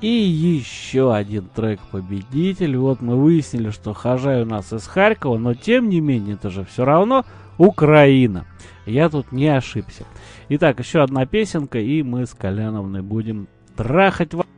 И еще один трек-победитель. Вот мы выяснили, что Хожай у нас из Харькова, но тем не менее, это же все равно Украина. Я тут не ошибся. Итак, еще одна песенка, и мы с Коляновной будем трахать вас.